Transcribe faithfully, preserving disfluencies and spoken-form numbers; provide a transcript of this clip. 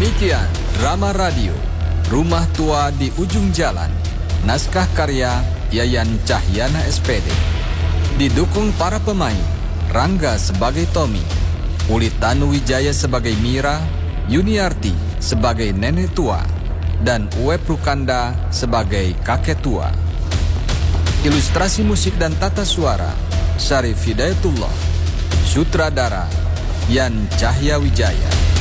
Demikian drama radio Rumah Tua di Ujung Jalan. Naskah karya Yayan Cahyana S P D. Didukung para pemain: Rangga sebagai Tommy, Ulitanu Wijaya sebagai Mira, Yuniarti sebagai nenek tua, dan Uwep Rukanda sebagai kakek tua. Ilustrasi musik dan tata suara Syarif Hidayatullah. Sutradara Yan Cahya Wijaya.